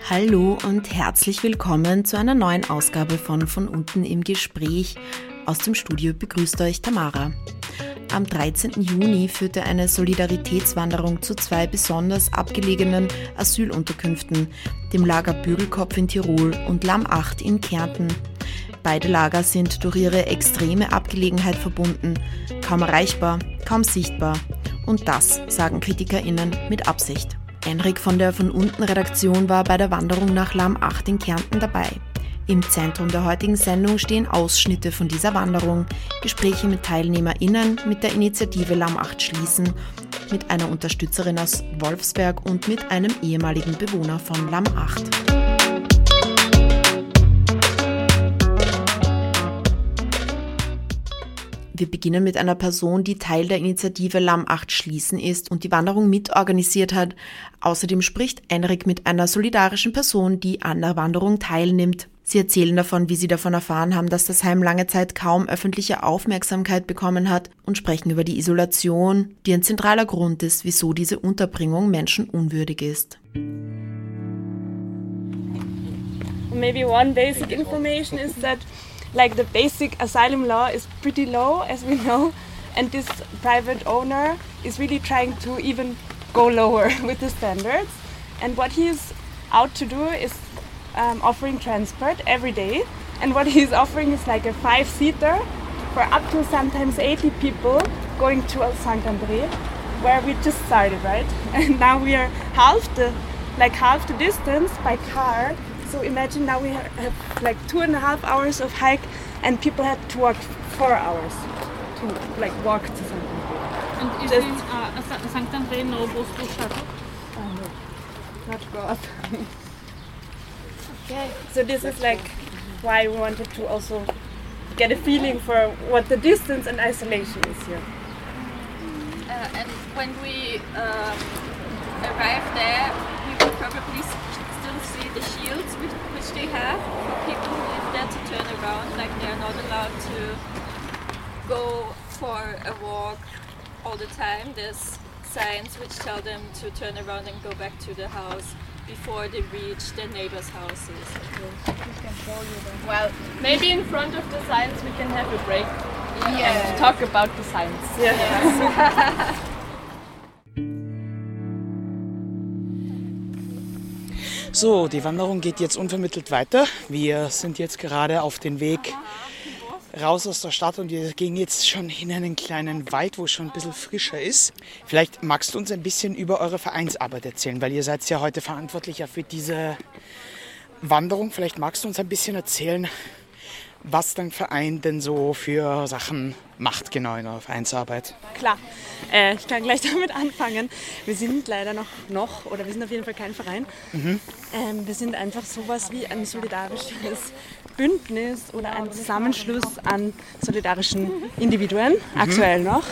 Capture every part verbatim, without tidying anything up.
Hallo und herzlich willkommen zu einer neuen Ausgabe von Von unten im Gespräch. Aus dem Studio begrüßt euch Tamara. Am dreizehnten Juni führte eine Solidaritätswanderung zu zwei besonders abgelegenen Asylunterkünften, dem Lager Bügelkopf in Tirol und Lamm acht in Kärnten. Beide Lager sind durch ihre extreme Abgelegenheit verbunden, kaum erreichbar, kaum sichtbar. Und das sagen KritikerInnen mit Absicht. Enrik von der Von unten Redaktion war bei der Wanderung nach Lamm acht in Kärnten dabei. Im Zentrum der heutigen Sendung stehen Ausschnitte von dieser Wanderung, Gespräche mit TeilnehmerInnen, mit der Initiative Lamm acht schließen, mit einer Unterstützerin aus Wolfsberg und mit einem ehemaligen Bewohner von Lamm acht. Wir beginnen mit einer Person, die Teil der Initiative Lamm acht schließen ist und die Wanderung mitorganisiert hat. Außerdem spricht Enrik mit einer solidarischen Person, die an der Wanderung teilnimmt. Sie erzählen davon, wie sie davon erfahren haben, dass das Heim lange Zeit kaum öffentliche Aufmerksamkeit bekommen hat und sprechen über die Isolation, die ein zentraler Grund ist, wieso diese Unterbringung menschenunwürdig ist. Maybe one basic information is that like the basic asylum law is pretty low, as we know, and this private owner is really trying to even go lower with the standards. And what he's out to do is um, offering transport every day. And what he's offering is like a five-seater for up to sometimes eighty people going to Sankt André, where we just started, right? And now we are half the, like half the distance by car. So imagine now we have like two and a half hours of hike and people had to walk four hours to like walk to Sankt André. And is Just, in uh, Sankt André no bus to shuttle? Oh no, not go up. Okay. So this is like why we wanted to also get a feeling for what the distance and isolation is here. Uh, and when we um, arrive there, we will probably still see the shields which, which they have for people who live there to turn around, like they are not allowed to go for a walk all the time. There's signs which tell them to turn around and go back to the house before they reach their neighbors' houses. Well, maybe in front of the signs we can have a break Yeah. and talk about the signs. Yeah. So, die Wanderung geht jetzt unvermittelt weiter. Wir sind jetzt gerade auf dem Weg raus aus der Stadt und wir gehen jetzt schon in einen kleinen Wald, wo es schon ein bisschen frischer ist. Vielleicht magst du uns ein bisschen über eure Vereinsarbeit erzählen, weil ihr seid ja heute Verantwortlicher für diese Wanderung. Vielleicht magst du uns ein bisschen erzählen, was dein Verein denn so für Sachen macht genau in eurer Vereinsarbeit. Klar, äh, ich kann gleich damit anfangen. Wir sind leider noch, noch oder wir sind auf jeden Fall kein Verein. Mhm. Ähm, wir sind einfach sowas wie ein solidarisches Bündnis oder ein Zusammenschluss an solidarischen Individuen, mhm. aktuell noch.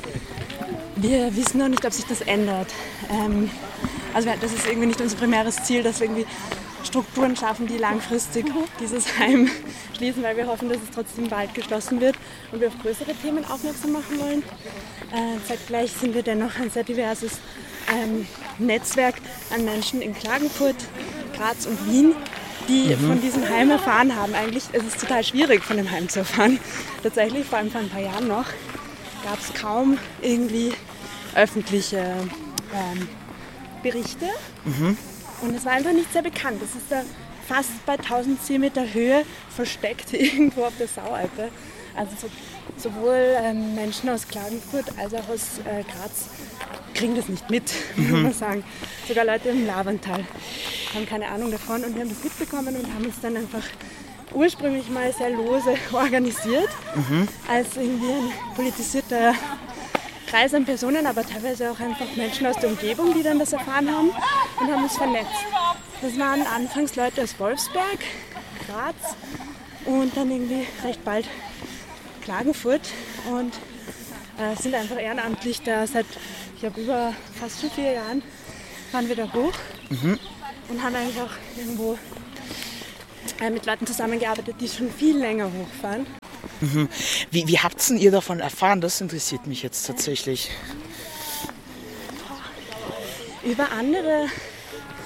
Wir wissen noch nicht, ob sich das ändert. Ähm, also das ist irgendwie nicht unser primäres Ziel, dass wir irgendwie Strukturen schaffen, die langfristig dieses Heim schließen, weil wir hoffen, dass es trotzdem bald geschlossen wird und wir auf größere Themen aufmerksam machen wollen. Äh, zeitgleich sind wir dennoch ein sehr diverses ähm, Netzwerk an Menschen in Klagenfurt, Graz und Wien, die mhm. von diesem Heim erfahren haben. Eigentlich ist es total schwierig, von dem Heim zu erfahren. Tatsächlich, vor allem vor ein paar Jahren noch, gab es kaum irgendwie öffentliche ähm, Berichte. Mhm. Und es war einfach nicht sehr bekannt. Es ist da fast bei tausendzehn Meter Höhe versteckt, irgendwo auf der Saualpe. Also so, sowohl ähm, Menschen aus Klagenfurt als auch aus äh, Graz kriegen das nicht mit, mhm. muss man sagen. Sogar Leute im Lavantal haben keine Ahnung davon und wir haben das mitbekommen und haben uns dann einfach ursprünglich mal sehr lose organisiert, mhm. als irgendwie ein politisierter Kreis an Personen, aber teilweise auch einfach Menschen aus der Umgebung, die dann das erfahren haben und haben uns vernetzt. Das waren anfangs Leute aus Wolfsberg, Graz und dann irgendwie recht bald Klagenfurt und äh, sind einfach ehrenamtlich da seit, ich glaube, über fast schon vier Jahren fahren wir da hoch mhm. und haben eigentlich auch irgendwo äh, mit Leuten zusammengearbeitet, die schon viel länger hochfahren. Mhm. Wie, wie habt ihr davon erfahren? Das interessiert mich jetzt tatsächlich. Über andere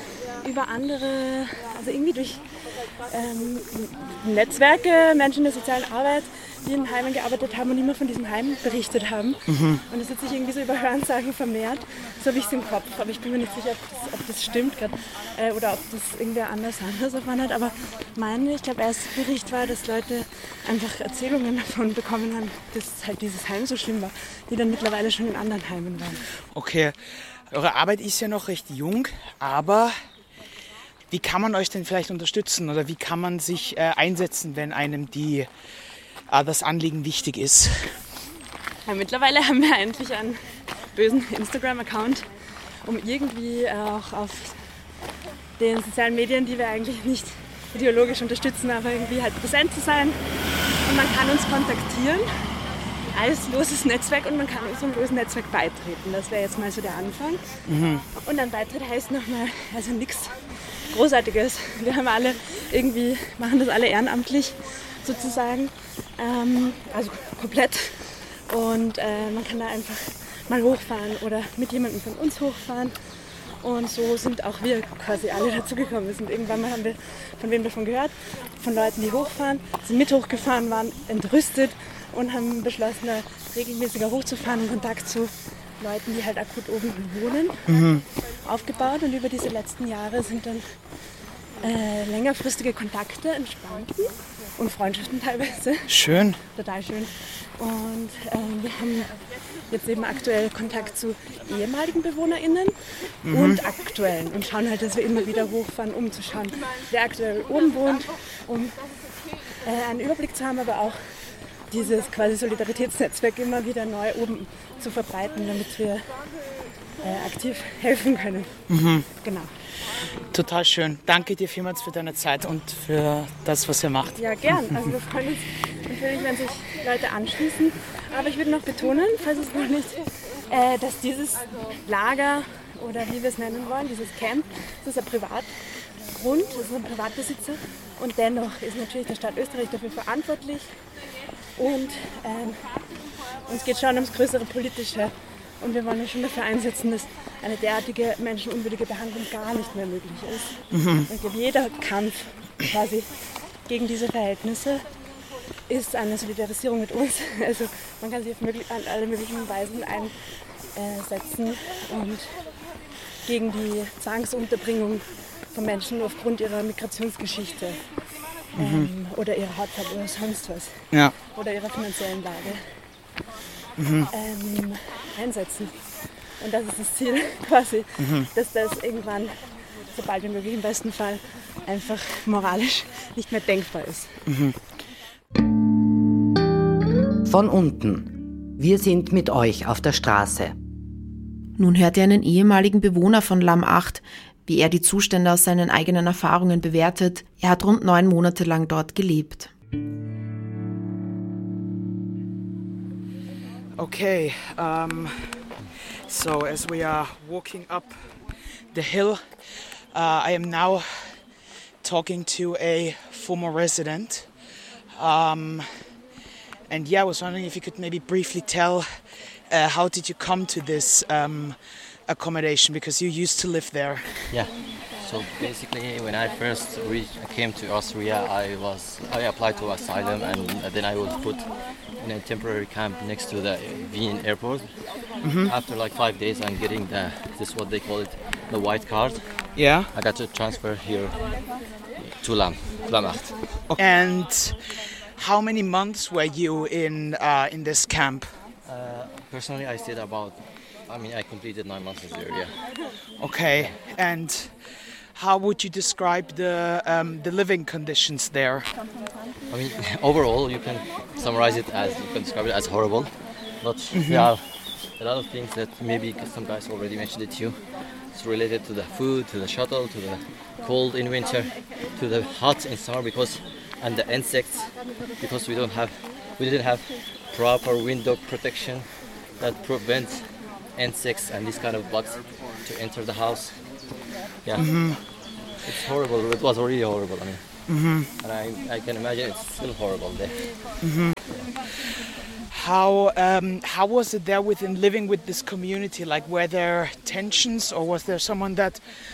über andere, also irgendwie durch ähm, Netzwerke, Menschen in der sozialen Arbeit, die in Heimen gearbeitet haben und immer von diesem Heim berichtet haben. Mhm. Und das hat sich irgendwie so über Hörensagen vermehrt. So habe ich es im Kopf, aber ich bin mir nicht sicher, ob das, ob das stimmt gerade äh, oder ob das irgendwer anders anders erfahren hat. Aber mein, ich glaube, erster Bericht war, dass Leute einfach Erzählungen davon bekommen haben, dass halt dieses Heim so schlimm war, die dann mittlerweile schon in anderen Heimen waren. Okay, eure Arbeit ist ja noch recht jung, aber wie kann man euch denn vielleicht unterstützen oder wie kann man sich äh, einsetzen, wenn einem die, äh, das Anliegen wichtig ist? Ja, mittlerweile haben wir eigentlich einen bösen Instagram-Account, um irgendwie auch auf den sozialen Medien, die wir eigentlich nicht ideologisch unterstützen, aber irgendwie halt präsent zu sein. Und man kann uns kontaktieren als loses Netzwerk und man kann unserem losen Netzwerk beitreten. Das wäre jetzt mal so der Anfang. Mhm. Und ein Beitritt heißt nochmal, also nichts Großartiges. Wir haben alle irgendwie, machen das alle ehrenamtlich sozusagen, ähm, also komplett. Und äh, man kann da einfach mal hochfahren oder mit jemandem von uns hochfahren. Und so sind auch wir quasi alle dazugekommen. Wir sind irgendwann mal, haben wir von wem davon gehört, von Leuten, die hochfahren, sind mit hochgefahren, waren entrüstet und haben beschlossen, da regelmäßiger hochzufahren, in Kontakt zu Leuten, die halt akut oben wohnen, mhm. aufgebaut. Und über diese letzten Jahre sind dann äh, längerfristige Kontakte entstanden und Freundschaften teilweise. Schön. Total schön. Und ähm, wir haben jetzt eben aktuell Kontakt zu ehemaligen BewohnerInnen mhm. und aktuellen und schauen halt, dass wir immer wieder hochfahren, um zu schauen, wer aktuell oben wohnt, um äh, einen Überblick zu haben, aber auch dieses quasi Solidaritätsnetzwerk immer wieder neu oben zu verbreiten, damit wir äh, aktiv helfen können. Mhm. Genau. Total schön. Danke dir vielmals für deine Zeit und für das, was ihr macht. Ja, gern. Also wir freuen uns natürlich, wenn sich Leute anschließen. Aber ich würde noch betonen, falls es noch nicht, äh, dass dieses Lager oder wie wir es nennen wollen, dieses Camp, das ist ein Privatgrund, das ist ein Privatbesitzer. Und dennoch ist natürlich der Staat Österreich dafür verantwortlich. Und ähm, uns geht schon ums größere Politische. Und wir wollen uns schon dafür einsetzen, dass eine derartige menschenunwürdige Behandlung gar nicht mehr möglich ist. Mhm. Ich glaube, jeder Kampf quasi gegen diese Verhältnisse ist eine Solidarisierung mit uns. Also man kann sich auf möglich, an alle möglichen Weisen einsetzen und gegen die Zwangsunterbringung von Menschen aufgrund ihrer Migrationsgeschichte mhm. ähm, oder ihrer Hautfarbe oder sonst was. Ja. Oder ihrer finanziellen Lage. Mhm. Ähm, einsetzen. Und das ist das Ziel quasi, mhm. dass das irgendwann, sobald wie möglich im besten Fall, einfach moralisch nicht mehr denkbar ist. Mhm. Von unten. Wir sind mit euch auf der Straße. Nun hört ihr einen ehemaligen Bewohner von Lamm acht, wie er die Zustände aus seinen eigenen Erfahrungen bewertet. Er hat rund neun Monate lang dort gelebt. Okay, um, so as we are walking up the hill, uh, I am now talking to a former resident. Um, and yeah, I was wondering if you could maybe briefly tell uh, how did you come to this um, accommodation, because you used to live there. Yeah. So basically, when I first reached, came to Austria, I was I applied to asylum, and then I was put in a temporary camp next to the Wien airport. Mm-hmm. After like five days, I'm getting the this what they call it, the white card. Yeah. I got to transfer here to Lamm, Lamm acht. And how many months were you in uh, in this camp? Uh, personally, I stayed about. I mean, I completed nine months there. Yeah. Okay. And how would you describe the um, the living conditions there? I mean, overall, you can summarize it as you can describe it as horrible. But mm-hmm. there are a lot of things that maybe some guys already mentioned it to you. It's related to the food, to the shuttle, to the cold in winter, to the hot in summer, because and the insects, because we don't have we didn't have proper window protection that prevents insects and these kind of bugs to enter the house. Yeah, mm-hmm. It's horrible. It was really horrible. I mean, mm-hmm. and I, I can imagine it's still horrible there. Mm-hmm. Yeah. How um, how was it there within living with this community? Like, were there tensions, or was there someone that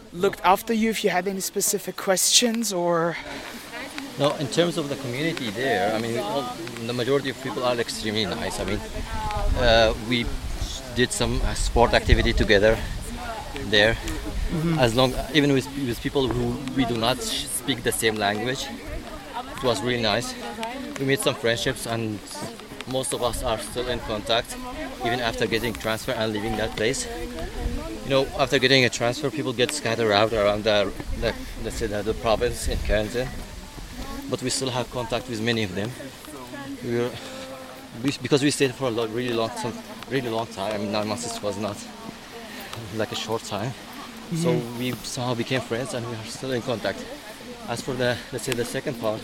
looked after you, if you had any specific questions or... No, in terms of the community there, I mean, all, the majority of people are extremely nice. I mean, uh, we did some uh, sport activity together there. Mm-hmm. As long, even with, with people who we do not speak the same language, it was really nice. We made some friendships, and most of us are still in contact, even after getting transfer and leaving that place. You know, after getting a transfer, people get scattered out around the, the let's say the, the province in Kärnten. But we still have contact with many of them. We were, we, because we stayed for a lot, really long, some, really long time. I mean, nine months was not like a short time. Mm-hmm. So we somehow became friends, and we are still in contact. As for the, let's say, the second part,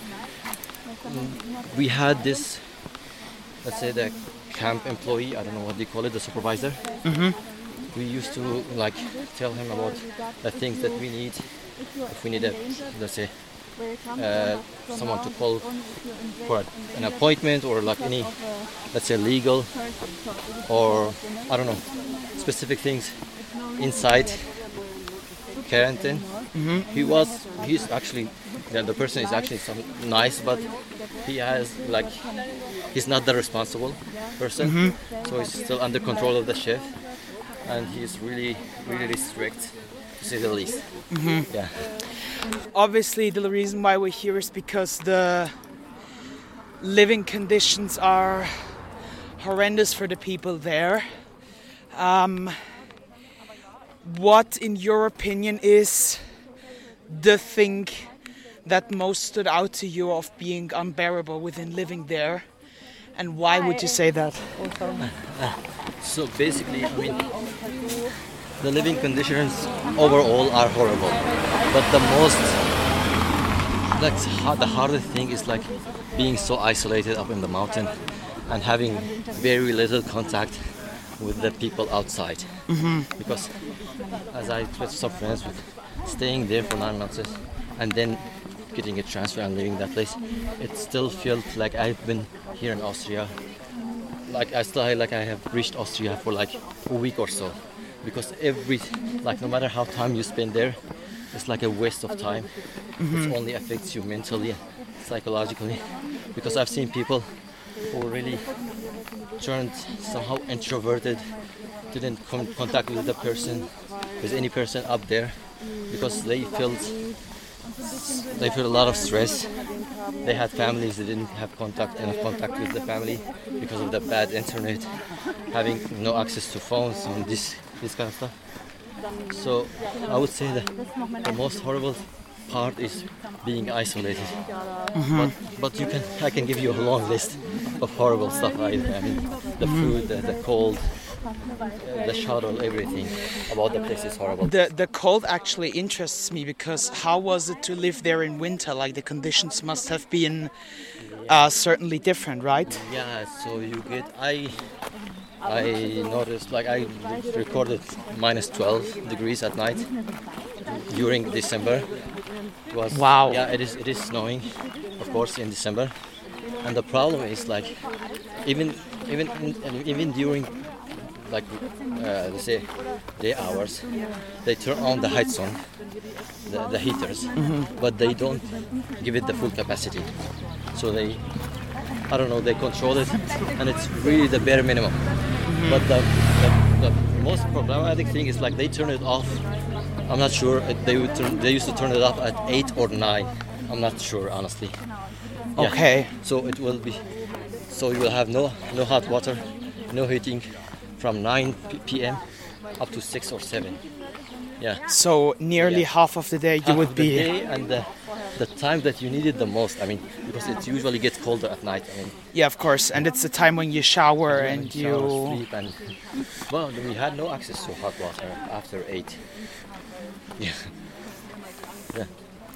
we had this, let's say, the camp employee. I don't know what they call it, the supervisor. Mm-hmm. We used to like tell him about the things that we need. If we need a, let's say. Uh, someone to call for a, an appointment, or like any, let's say, legal or I don't know, specific things inside Kärnten. Mm-hmm. He was, he's actually, yeah, the person is actually some nice, but he has like, he's not the responsible person, mm-hmm. so he's still under control of the chef, and he's really, really strict, to say the least. Mm-hmm. Yeah. Obviously, the reason why we're here is because the living conditions are horrendous for the people there. Um, what, in your opinion, is the thing that most stood out to you of being unbearable within living there? And why would you say that? So basically, I mean, the living conditions overall are horrible, but the most, that's hard, the hardest thing is like being so isolated up in the mountain and having very little contact with the people outside. Mm-hmm. Because as I with some friends, with staying there for nine months and then getting a transfer and leaving that place, it still felt like I've been here in Austria. Like I still like I have reached Austria for like a week or so. Because every, like no matter how time you spend there, it's like a waste of time. Mm-hmm. It only affects you mentally, psychologically. Because I've seen people who really turned somehow introverted, didn't come contact with the person, with any person up there, because they felt they felt a lot of stress. They had families, they didn't have contact enough contact with the family because of the bad internet, having no access to phones and this this kind of stuff. So I would say that the most horrible part is being isolated. Mm-hmm. But but you can I can give you a long list of horrible stuff. I, I mean the mm-hmm. food, the, the cold, uh, the shuttle, everything about the place is horrible. The the cold actually interests me, because how was it to live there in winter? Like the conditions must have been uh, certainly different, right? Yeah. So you get I. I noticed, like I recorded minus twelve degrees at night during December. It was, wow. Yeah, it is. It is snowing, of course, in December. And the problem is, like, even even even during, like, uh, let's say, day hours, they turn on the Heizung, the, the heaters, mm-hmm. but they don't give it the full capacity. So they, I don't know, they control it, and it's really the bare minimum. Mm-hmm. But the, the, the most problematic thing is like they turn it off. I'm not sure. They would turn, they used to turn it off at eight or nine. I'm not sure, honestly. Yeah. Okay. So it will be. So you will have no no hot water, no heating, from nine p.m. up to six or seven. Yeah. So nearly yeah. half of the day you half would of be. The day and the, the time that you need it the most. I mean, because it usually gets colder at night. I mean. Yeah, of course, and it's the time when you shower and, and you. Shower, sleep, and well, we had no access to hot water after eight. Yeah. Yeah.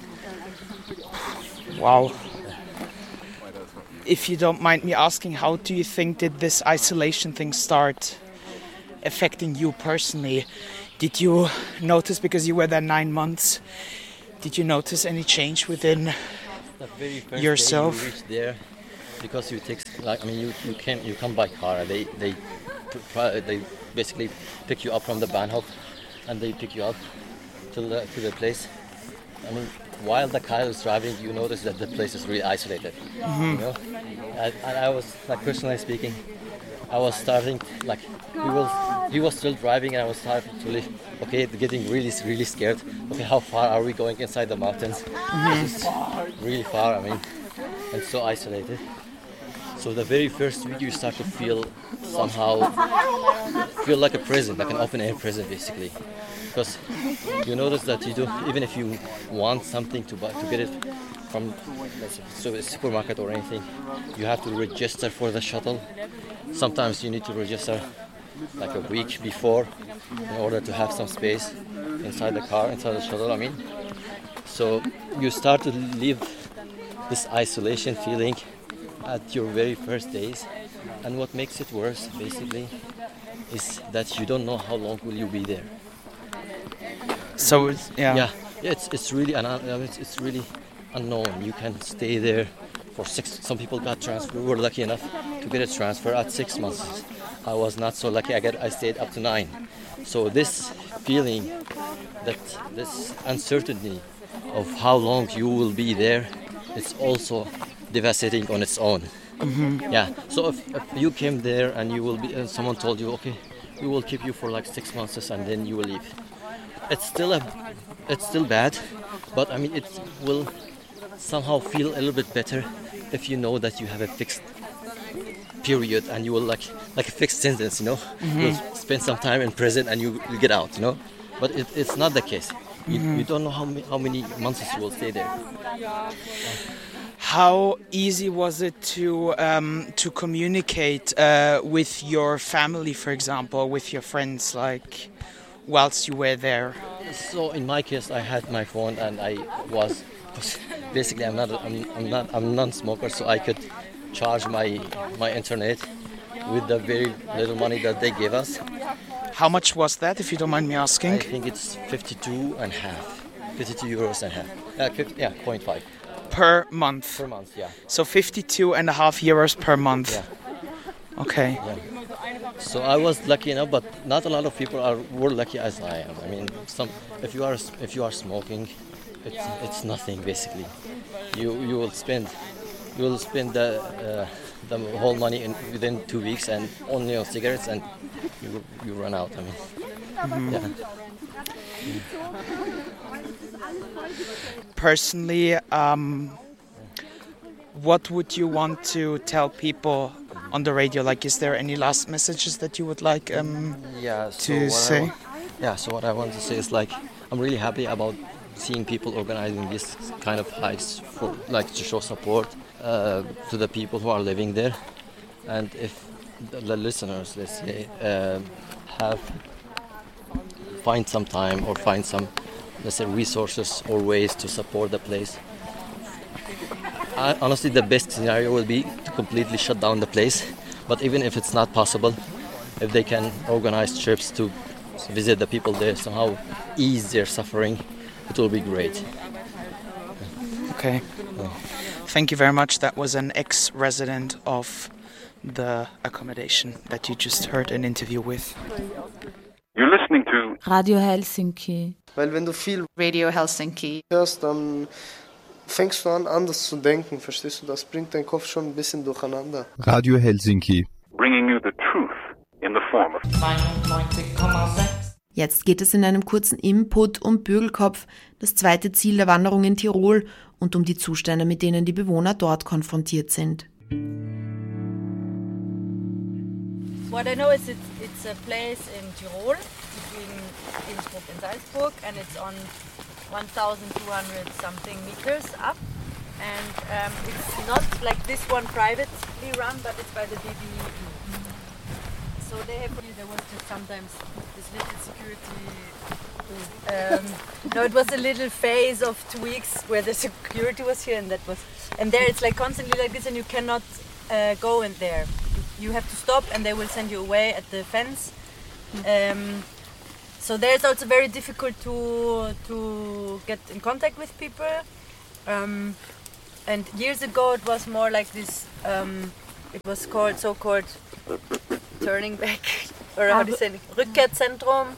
Wow. If you don't mind me asking, how do you think did this isolation thing start affecting you personally? Did you notice, because you were there nine months, did you notice any change within the very first yourself? Day you reach there, because you take, like, I mean, you you can you come by car. They they they basically pick you up from the Bahnhof, and they pick you up, to the, to the place, I mean, while the car is driving, you notice that the place is really isolated. Mm-hmm. You know, and, and I was, like, personally speaking, I was starting, like, he was he was still driving, and I was starting to live. Okay, getting really really scared. Okay, how far are we going inside the mountains? Mm-hmm. This is really far. I mean, and so isolated. So the very first week you start to feel somehow feel like a prison, like an open air prison, basically. Because you notice that you do, even if you want something to buy, to get it from so a supermarket or anything, you have to register for the shuttle. Sometimes you need to register like a week before in order to have some space inside the car, inside the shuttle, I mean. So you start to live this isolation feeling at your very first days. And what makes it worse, basically, is that you don't know how long will you be there. So it's, yeah. Yeah, it's it's really an, it's, it's really unknown. You can stay there for six. Some people got transferred. We were lucky enough to get a transfer at six months. I was not so lucky. I get I stayed up to nine. So this feeling, that this uncertainty of how long you will be there, it's also devastating on its own. Mm-hmm. Yeah. So if, if you came there and you will be, and someone told you, okay, we will keep you for like six months and then you will leave. It's still a, it's still bad, but I mean it will somehow feel a little bit better if you know that you have a fixed period and you will like like a fixed sentence, you know. Mm-hmm. You'll spend some time in prison and you you get out, you know. But it, it's not the case. You, mm-hmm. you don't know how many, how many months you will stay there. How easy was it to um, to communicate uh, with your family, for example, with your friends, like whilst you were there? So in my case, I had my phone and I was basically I'm not I'm, I'm not I'm non-smoker, so I could charge my my internet with the very little money that they gave us. How much was that, if you don't mind me asking? I think it's fifty-two and a half, fifty-two euros and a half. Uh, fifty, yeah, zero point five. Per month? Per month, yeah. So fifty-two and a half euros per month? Yeah. Okay. Yeah. So I was lucky enough, but not a lot of people are were lucky as I am. I mean, some if you are if you are smoking, it's it's nothing basically. You you will spend you will spend the uh, the whole money in within two weeks and only on cigarettes, and you you run out. I mean, mm-hmm. yeah. Personally, um, what would you want to tell people on the radio? Like, is there any last messages that you would like um, yeah, so to say? Want, yeah, so what I want to say is, like, I'm really happy about seeing people organizing this kind of hikes for, like, to show support uh, to the people who are living there. And if the, the listeners, let's say, uh, have find some time or find some, let's say, resources or ways to support the place. I, honestly, the best scenario will be to completely shut down the place. But even if it's not possible, if they can organize trips to visit the people there, somehow ease their suffering, it will be great. Okay. Yeah. Thank you very much. That was an ex-resident of the accommodation that you just heard an interview with. You're listening to Radio Helsinki. Weil wenn du viel Radio Helsinki hörst, dann fängst du an, anders zu denken, verstehst du? Das bringt deinen Kopf schon ein bisschen durcheinander. Radio Helsinki. Bringing you the truth in the form of neunundneunzig Komma sechs. Jetzt geht es in einem kurzen Input um Bögelkopf, das zweite Ziel der Wanderung in Tirol, und um die Zustände, mit denen die Bewohner dort konfrontiert sind. What I know is it's, it's a place in Tirol, between Innsbruck and Salzburg, and it's on one thousand two hundred something meters up. And um, it's not like this one privately run, but it's by the B B E. So they have, there was just sometimes this little security. Um, no, it was a little phase of two weeks where the security was here, and that was, and there it's like constantly like this, and you cannot uh, go in there. You have to stop, and they will send you away at the fence. Um, so there it's also very difficult to to get in contact with people. Um, and years ago it was more like this. Um, it was called so-called turning back, or how do you say it? Rückkehrzentrum.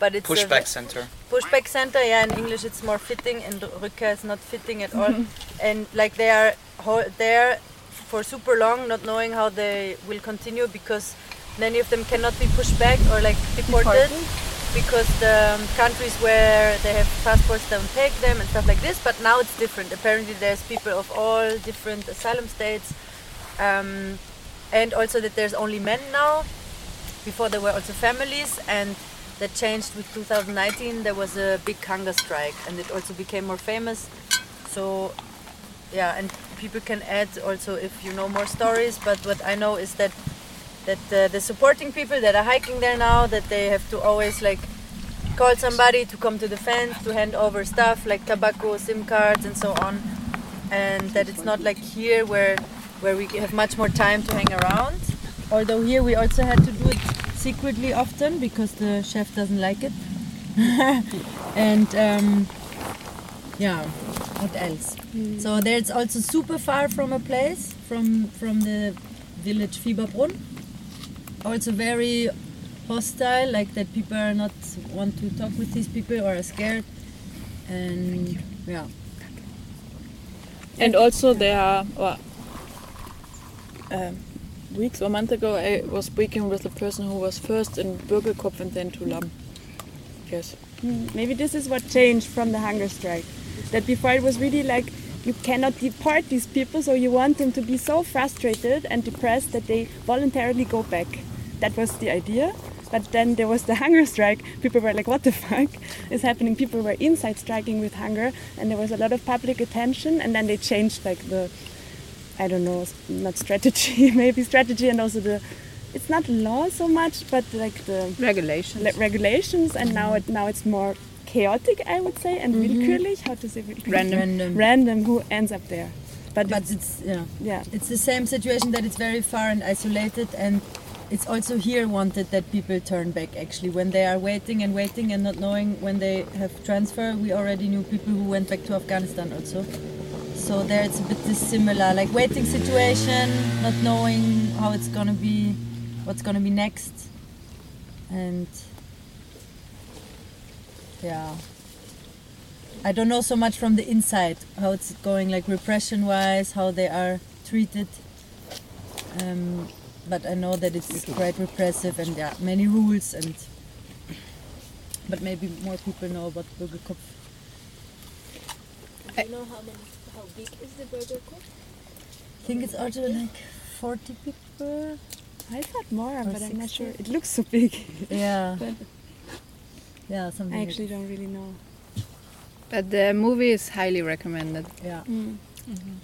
but it's Pushback a, center. Pushback center, yeah. In English, it's more fitting, and Rückkehr is not fitting at all. And like they are ho- there for super long, not knowing how they will continue because many of them cannot be pushed back or like deported, deported. because the um, countries where they have passports don't take them and stuff like this. But now it's different. Apparently, there's people of all different asylum states, um, and also that there's only men now. Before there were also families, and that changed with two thousand nineteen. There was a big hunger strike, and it also became more famous. So, yeah, and people can add also if you know more stories. But what I know is that that uh, the supporting people that are hiking there now, that they have to always like call somebody to come to the fence to hand over stuff like tobacco, SIM cards, and so on, and that it's not like here where where we have much more time to hang around. Although here we also had to do it secretly often because the chef doesn't like it. And um, yeah, what else? Mm. So there it's also super far from a place, from from the village Fieberbrunn. Also very hostile, like that people are not want to talk with these people or are scared. And yeah. And also there are well, um, weeks or months ago I was speaking with a person who was first in Bürgerkopf and then to Lamm. Yes. Mm, maybe this is what changed from the hunger strike. That before it was really like you cannot deport these people, so you want them to be so frustrated and depressed that they voluntarily go back. That was the idea. But then there was the hunger strike. People were like, what the fuck is happening? People were inside striking with hunger, and there was a lot of public attention, and then they changed like the I don't know, not strategy, maybe strategy, and also the, it's not law so much, but like the regulations. Le- regulations, and now it now it's more chaotic, I would say, and mm-hmm. willkürlich. How to say willkürlich? Random. Random. Random. Who ends up there? But, but it's, it's yeah, yeah, it's the same situation that it's very far and isolated, and it's also here wanted that people turn back. Actually, when they are waiting and waiting and not knowing when they have transfer, we already knew people who went back to Afghanistan also. So there it's a bit dissimilar, like waiting situation, not knowing how it's gonna be, what's gonna be next, and yeah, I don't know so much from the inside how it's going, like repression-wise, how they are treated, um, but I know that it's quite repressive and yeah, many rules, and but maybe more people know about Bürgerkopf. Do you know how many? How big is the Bürgerkopf? I think it's also like forty people. I thought more, but I'm not sure. It looks so big. Yeah. But yeah, something. I actually like don't really know. But the movie is highly recommended. Yeah. Mm. Mm-hmm.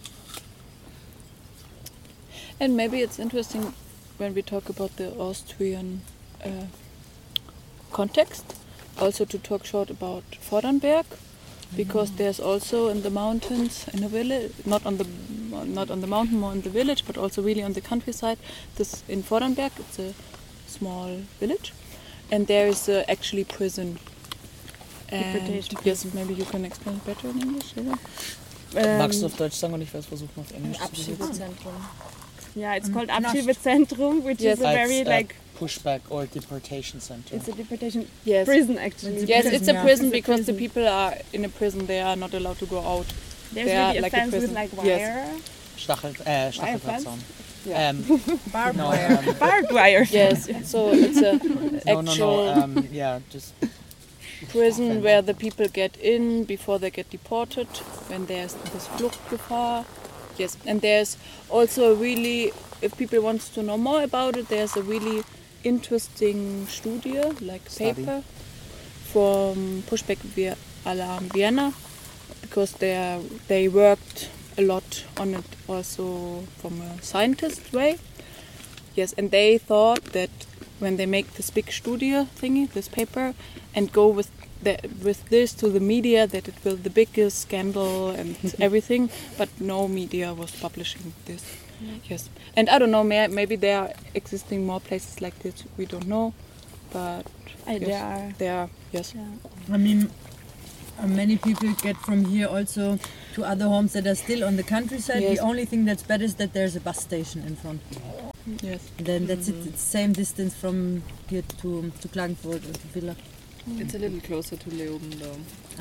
And maybe it's interesting when we talk about the Austrian uh, context, also to talk short about Vordernberg. Because there's also in the mountains, in a village, not on the not on the mountain, more in the village, but also really on the countryside. This in Vordernberg, it's a small village, and there is uh, actually prison. And yes, maybe you can explain it better in English. Ähm, Magst du auf Deutsch sagen und ich werde es versuchen auf Englisch zu übersetzen? Yeah, it's called Abschiebezentrum, which yes. is a very It's like a pushback or deportation center. It's a deportation yes. prison actually. It's yes, prison, it's a yeah. prison because prison. the people are in a prison. They are not allowed to go out. There's they really are a like fence a with like wire. Yes. Stachel, äh, Stacheldrahtzaun. Yeah. Um, barbed no, wire. Um, barbed wire. Yes. So it's a no, actual no, no. Um, yeah, just prison where the people get in before they get deported. When there's this Fluchtgefahr. Yes, and there's also a really, if people want to know more about it, there's a really interesting Studie, like Study. paper, from Pushback Alarm Vienna, because they are, they worked a lot on it also from a scientist way. Yes, and they thought that when they make this big Studie thingy, this paper, and go with the, with this to the media, that it will be the biggest scandal and everything, but no media was publishing this. Mm. Yes, and I don't know, may, maybe there are existing more places like this, we don't know, but uh, yes, there are. There are, yes. Yeah. I mean, uh, many people get from here also to other homes that are still on the countryside. Yes. The only thing that's better is that there's a bus station in front. Yes. Then that's mm-hmm. it. It's same distance from here to to Klagenfurt or to Villach. It's a little closer to Leoben though. Ah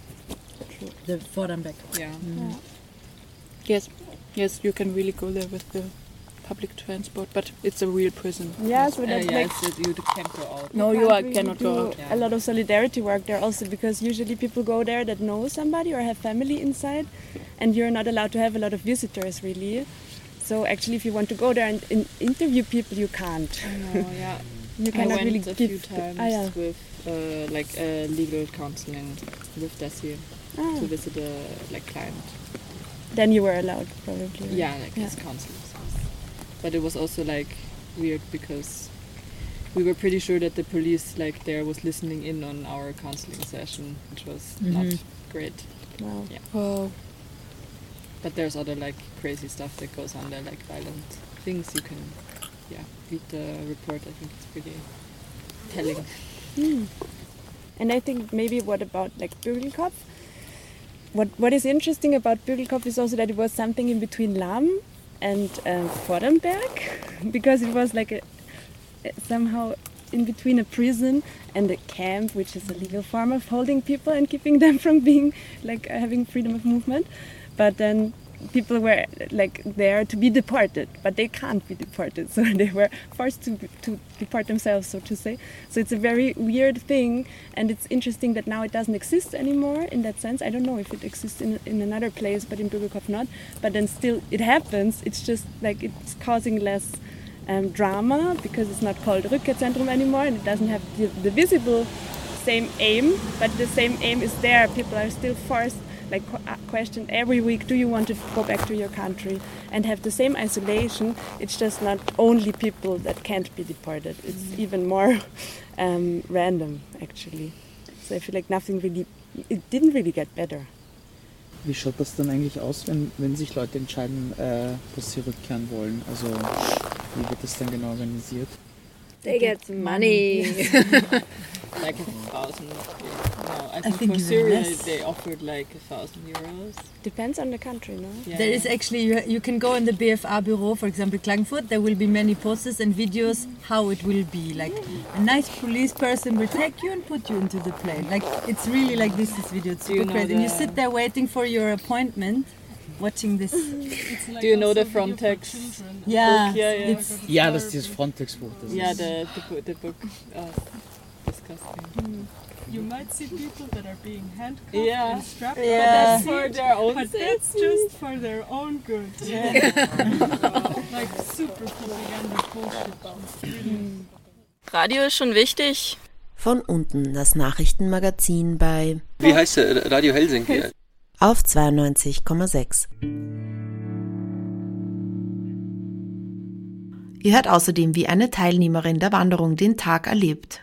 ja. The Vordernbeck. Yeah. Mm. Yes, yes, you can really go there with the public transport, but it's a real prison. Yeah, so uh, that's yeah, like it's, you can't go out. no, you you are, really cannot do go out. a lot of solidarity work there also, because usually people go there that know somebody or have family inside, and you're not allowed to have a lot of visitors really. So actually, if you want to go there and in, interview people, you can't. No, yeah. You cannot I went really a give few the- times ah, yeah. with uh, like uh, legal counseling with Desi Ah. to visit a like client. Then you were allowed, probably. right? Yeah, like his counselors. But it was also like weird because we were pretty sure that the police like there was listening in on our counseling session, which was not Mhm. great. Wow. Yeah. Wow. But there's other like crazy stuff that goes on there, like violent things. You can, yeah, read the report. I think it's pretty telling. Hmm. And I think maybe what about like Bügelkopf? What What is interesting about Bügelkopf is also that it was something in between Lahm and uh, Vordernberg, because it was like a, somehow in between a prison and a camp, which is a legal form of holding people and keeping them from being like uh, having freedom of movement. But then people were like there to be deported, but they can't be deported, so they were forced to to deport themselves, so to say. So it's a very weird thing, and it's interesting that now it doesn't exist anymore in that sense. I don't know if it exists in in another place, but in Bügelkopf not. But then still it happens. It's just like it's causing less um, drama because it's not called Rückkehrzentrum anymore, and it doesn't have the, the visible same aim, but the same aim is there. People are still forced. Like question every week, do you want to go back to your country and have the same isolation? It's just not only people that can't be deported. It's mm-hmm. even more um, random, actually. So I feel like nothing really, it didn't really get better. Wie schaut das dann eigentlich aus, wenn, wenn sich Leute entscheiden, äh, dass sie rückkehren wollen? Also wie wird das dann genau organisiert? They get money. Like a thousand. No, I I think, think for even Syria less. they offered like a thousand euros. Depends on the country, no? Yeah. There is actually, you, you can go in the B F A bureau, for example, Klagenfurt, there will be many posters and videos how it will be. Like a nice police person will take you and put you into the plane. Like it's really like this, this video, it's Do you super know great. And you the- sit there waiting for your appointment, watching this. Do you know the Frontex? Yeah, book? Yeah, yeah. it's Ja, das ist dieses Frontex-Buch. Das Yeah, ist the the, book- the book. Uh, disgusting. You might see people that are being handcuffed Yeah. and strapped, Yeah. but that's For for their own But that's safety. just for their own good. Yeah. Like super propaganda bullshit. Radio ist schon wichtig. Von unten das Nachrichtenmagazin bei Wie heißt der? Radio Helsinki. auf zweiundneunzig Komma sechs. Ihr hört außerdem, wie eine Teilnehmerin der Wanderung den Tag erlebt.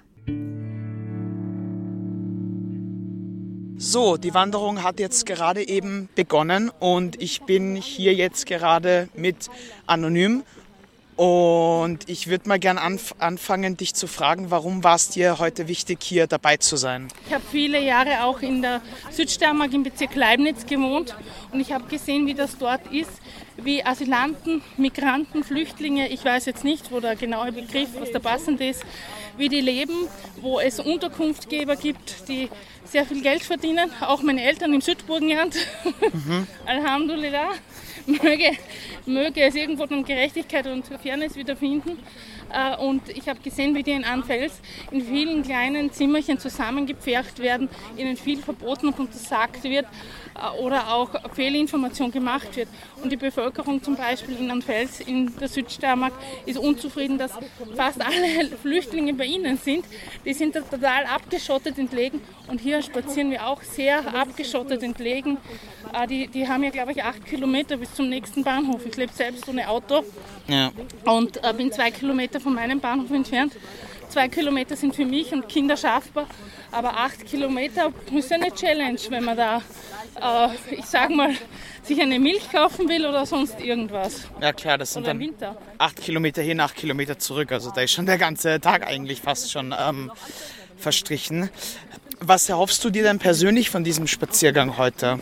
So, die Wanderung hat jetzt gerade eben begonnen und ich bin hier jetzt gerade mit Anonym. Und ich würde mal gern anf- anfangen, dich zu fragen, warum war es dir heute wichtig, hier dabei zu sein? Ich habe viele Jahre auch in der Südsteiermark im Bezirk Leibniz gewohnt und ich habe gesehen, wie das dort ist, wie Asylanten, Migranten, Flüchtlinge, ich weiß jetzt nicht, wo der genaue Begriff, was da passend ist, wie die leben, wo es Unterkunftgeber gibt, die sehr viel Geld verdienen, auch meine Eltern im Südburgenland. Mhm. Alhamdulillah. Möge, möge es irgendwo dann Gerechtigkeit und Fairness wiederfinden. Und ich habe gesehen, wie die in Anfels in vielen kleinen Zimmerchen zusammengepfercht werden, ihnen viel verboten und untersagt wird oder auch Fehlinformation gemacht wird. Und die Bevölkerung zum Beispiel in Anfels in der Südsteiermark ist unzufrieden, dass fast alle Flüchtlinge bei ihnen sind. Die sind da total abgeschottet entlegen und hier spazieren wir auch sehr abgeschottet entlegen. Die, die haben ja, glaube ich, acht Kilometer bis zum nächsten Bahnhof. Ich lebe selbst ohne Auto. Ja. Und äh, bin zwei Kilometer von meinem Bahnhof entfernt. Zwei Kilometer sind für mich und Kinder schaffbar, aber acht Kilometer ist eine Challenge, wenn man da, äh, ich sag mal, sich eine Milch kaufen will oder sonst irgendwas. Ja klar, das sind Oder im dann Winter. acht Kilometer hin, acht Kilometer zurück. Also da ist schon der ganze Tag eigentlich fast schon ähm, verstrichen. Was erhoffst du dir denn persönlich von diesem Spaziergang heute?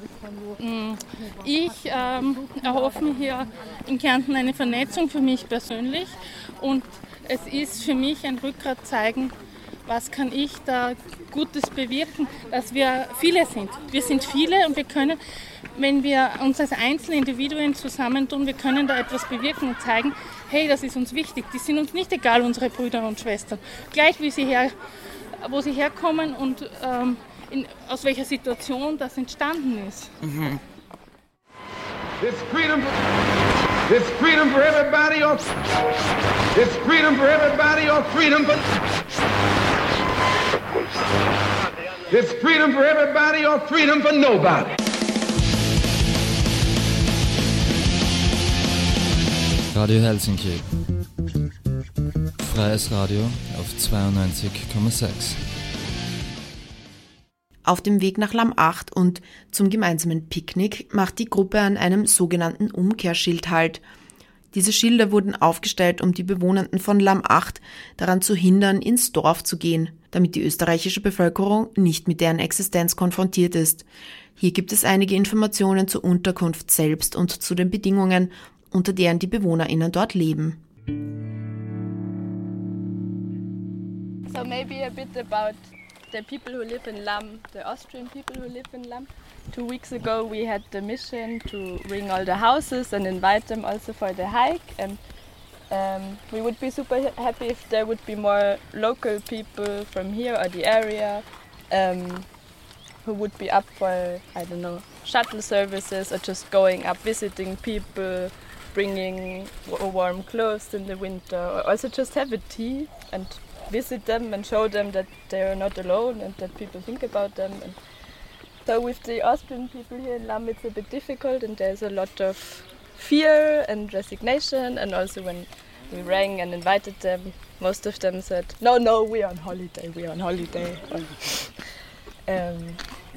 Ich ähm, erhoffe mir hier in Kärnten eine Vernetzung für mich persönlich und es ist für mich ein Rückgrat zeigen, was kann ich da Gutes bewirken, dass wir viele sind. Wir sind viele und wir können, wenn wir uns als einzelne Individuen zusammentun, wir können da etwas bewirken und zeigen, hey, das ist uns wichtig. Die sind uns nicht egal, unsere Brüder und Schwestern. Gleich wie sie her, wo sie herkommen und ähm, in, aus welcher Situation das entstanden ist. Mhm. It's freedom, it's freedom for everybody or it's freedom for everybody or freedom for it's freedom for everybody or freedom for nobody. Radio Helsinki. Freies Radio auf zweiundneunzig Komma sechs. Auf dem Weg nach Lamm acht und zum gemeinsamen Picknick macht die Gruppe an einem sogenannten Umkehrschild Halt. Diese Schilder wurden aufgestellt, um die Bewohnenden von Lamm acht daran zu hindern, ins Dorf zu gehen, damit die österreichische Bevölkerung nicht mit deren Existenz konfrontiert ist. Hier gibt es einige Informationen zur Unterkunft selbst und zu den Bedingungen, unter deren die BewohnerInnen dort leben. So maybe a bit about the people who live in Lamm, the Austrian people who live in Lamm. Two weeks ago we had the mission to ring all the houses and invite them also for the hike, and um, we would be super happy if there would be more local people from here or the area um, who would be up for, I don't know, shuttle services or just going up visiting people, bringing warm clothes in the winter, or also just have a tea and visit them and show them that they are not alone and that people think about them. And so with the Austrian people here in Lamm it's a bit difficult, and there's a lot of fear and resignation, and also when we rang and invited them, most of them said, no, no, we're on holiday, we're on holiday. um,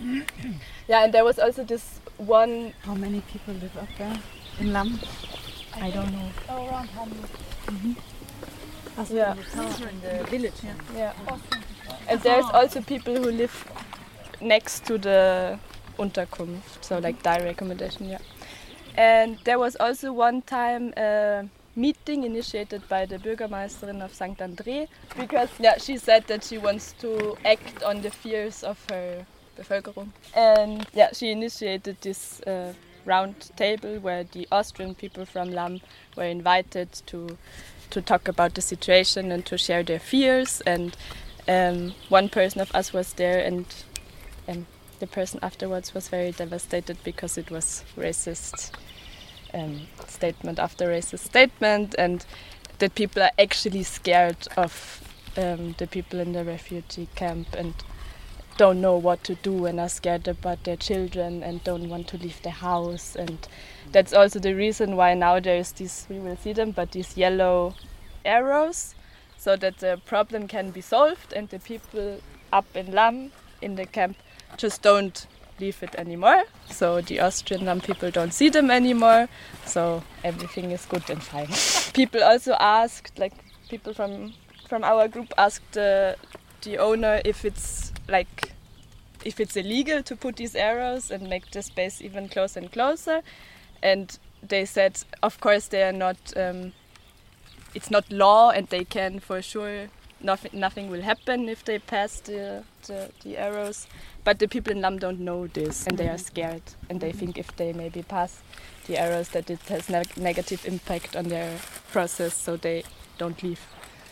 yeah, and there was also this one... How many people live up there in Lamm? I don't know. Oh, around one hundred. Mm-hmm. Also yeah. in the town, in the village. Yeah. yeah. And there's also people who live next to the Unterkunft, so like direct accommodation, yeah. And there was also one time a meeting initiated by the Bürgermeisterin of Sankt André, because yeah, she said that she wants to act on the fears of her Bevölkerung. And yeah, she initiated this uh, round table where the Austrian people from Lamm were invited to to talk about the situation and to share their fears. And um, one person of us was there, and um, the person afterwards was very devastated because it was racist um, statement after racist statement, and that people are actually scared of um, the people in the refugee camp and don't know what to do and are scared about their children and don't want to leave the house. And that's also the reason why now there's these, we will see them, but these yellow arrows, so that the problem can be solved and the people up in Lamm in the camp just don't leave it anymore. So the Austrian Lamm people don't see them anymore, so everything is good and fine. People also asked, like people from from our group asked the the owner if it's like if it's illegal to put these arrows and make the space even closer and closer, and they said of course they are not um, it's not law, and they can for sure nothing nothing will happen if they pass the, the the arrows, but the people in Lamm don't know this, and they are scared, and they think if they maybe pass the arrows that it has ne- negative impact on their process, so they don't leave.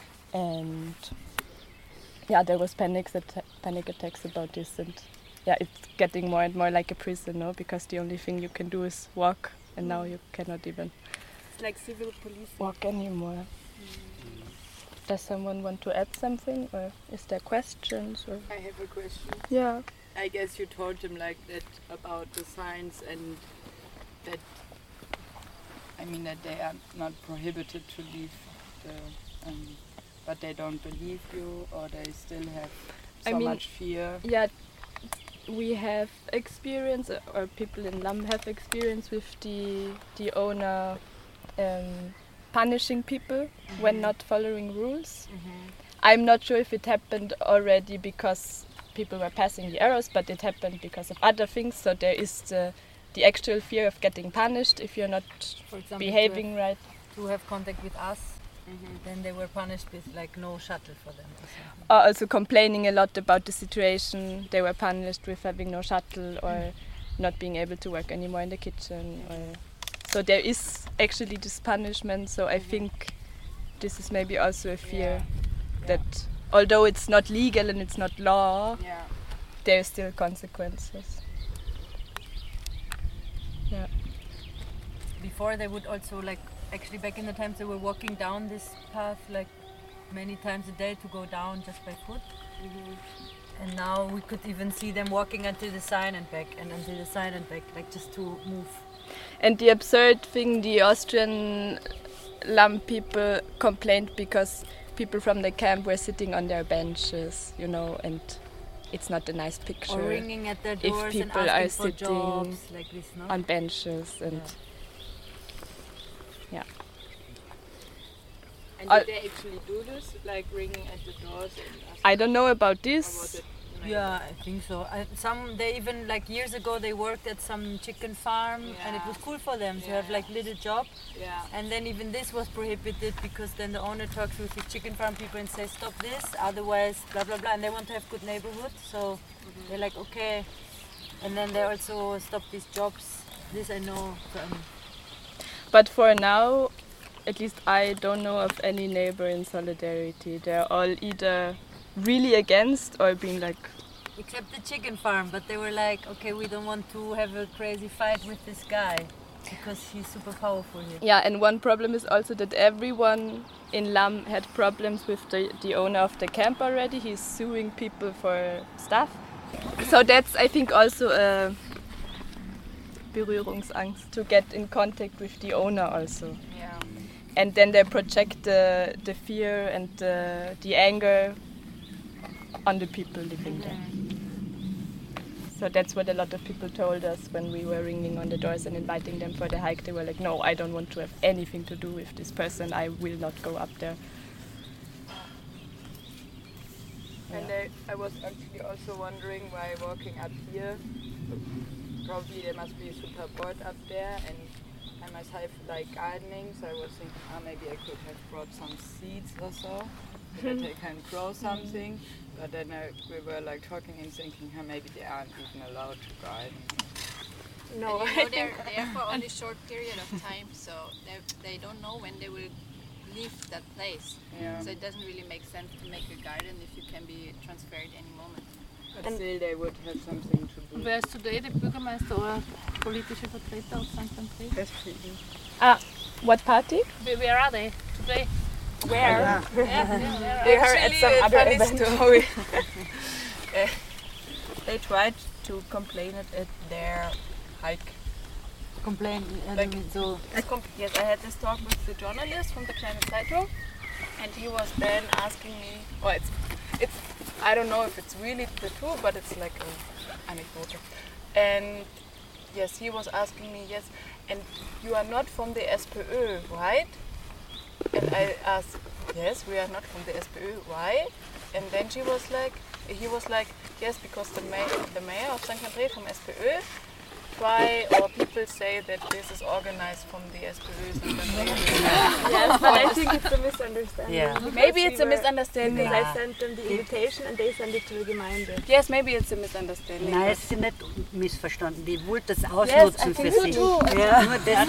And yeah, there was panic att- panic attacks about this, and yeah, it's getting more and more like a prison, no? Because the only thing you can do is walk, and now you cannot even It's like civil police. walk anymore. Does someone want to add something, or is there questions? Or I have a question. Yeah. I guess you told them like that about the signs, and that I mean that they are not prohibited to leave the, um, but they don't believe you, or they still have so I mean, much fear. Yeah, we have experience, or people in Lamm have experience with the the owner um, punishing people mm-hmm. when not following rules. Mm-hmm. I'm not sure if it happened already because people were passing the arrows, but it happened because of other things. So there is the the actual fear of getting punished if you're not For example, behaving to have, right. To have contact with us then they were punished with like no shuttle for them. Or something. Are also complaining a lot about the situation. They were punished with having no shuttle or not being able to work anymore in the kitchen. Or so there is actually this punishment. So I think this is maybe also a fear yeah. that yeah. although it's not legal and it's not law, yeah. there are still consequences. Yeah. Before they would also like, actually back in the times they were walking down this path like many times a day to go down just by foot. Mm-hmm. And now we could even see them walking until the sign and back and until the sign and back, like just to move. And the absurd thing, the Austrian Lam people complained because people from the camp were sitting on their benches, you know, and it's not a nice picture. Or ringing at their doors if people and asking are for sitting jobs, like this, no? on benches and yeah. yeah. And did they actually do this, like ringing at the doors? And I don't know about this. Yeah, I think so. I, some they even like years ago they worked at some chicken farm yeah. and it was cool for them yeah. to have like little job. Yeah. And then even this was prohibited because then the owner talks with the chicken farm people and says stop this, otherwise blah blah blah. And they want to have good neighborhood, so mm-hmm. they're like okay. And then they also stop these jobs. This I know. From but for now, at least I don't know of any neighbor in solidarity. They're all either really against or being like... Except the chicken farm, but they were like, okay, we don't want to have a crazy fight with this guy because he's super powerful here. Yeah, and one problem is also that everyone in Lam had problems with the, the owner of the camp already. He's suing people for stuff. So that's, I think, also a Berührungsangst to get in contact with the owner also. Yeah. And then they project the, the fear and the, the anger on the people living there. So that's what a lot of people told us when we were ringing on the doors and inviting them for the hike. They were like, no, I don't want to have anything to do with this person. I will not go up there. And yeah. I, I was actually also wondering why walking up here, probably they must be super bored up there and I must have like gardening, so I was thinking, oh, maybe I could have brought some seeds or so, so that they can grow something. But then I, we were like talking and thinking, oh, maybe they aren't even allowed to garden. No, and you know, they're there for only a short period of time, so they don't know when they will leave that place. Yeah. So it doesn't really make sense to make a garden if you can be transferred any moment. But and still they would have something to do. Wer ist today der Bürgermeister oder politische Vertreter aus Sankt André? Ah, what party? Where are they today? Where? Yeah. Yeah. Yeah. We heard at some other event. uh, they tried to complain at, at their hike. Complain? Like, so. Yes, I had this talk with the journalist from the Kleine Zeitung, and he was then asking me, oh, it's, it's, I don't know if it's really the truth, but it's like an anecdote. And yes, he was asking me, yes, and you are not from the S P Ö, right? And I asked, yes, we are not from the S P Ö, why? And then she was like, he was like, yes, because the mayor, the mayor of Sankt André from S P Ö try, or people say that this is organized from the S P Ö. Yes, but I think it's a misunderstanding. Yeah. Maybe it's a misunderstanding. Because I sent them the invitation and they sent it to the Gemeinde. Yes, maybe it's a misunderstanding. Nein, es ist nicht missverstanden. Die wollten das ausnutzen yes, für sich. Too. Ja, nur das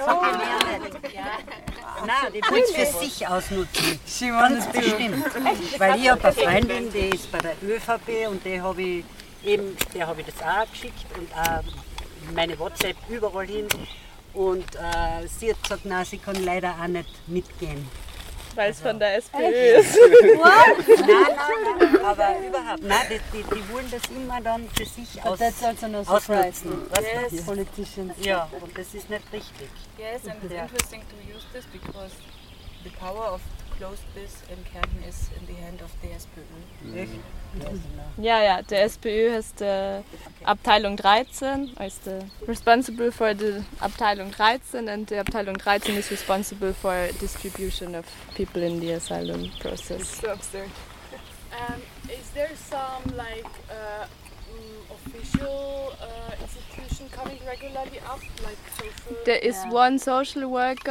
ist ja. Nein, die wollten es für sich ausnutzen. Ganz bestimmt. Weil ich habe eine Freundin, die ist bei der ÖVP und die habe ich eben, der habe ich das auch geschickt und auch meine WhatsApp überall hin. Und äh, sie hat gesagt, nein, sie kann leider auch nicht mitgehen. Weil es also, von der S P Ö ist. What? Nein, nein, nein, aber überhaupt. Nein, die, die, die wollen das immer dann für sich aus, also no ausnutzen. Yes. Politicians. Ja, und das ist nicht richtig. Yes, and it's interesting to use this because the power of close this in Kärnten is in the hand of the S P Ö. Echt? Ja, ja, der S P Ö has the Abteilung dreizehn, is the responsible for the Abteilung dreizehn, and the Abteilung dreizehn is responsible for distribution of people in the asylum process. It's so absurd. Um, is there some like uh, um, official uh, institution coming regularly up, like social? There is yeah. one social worker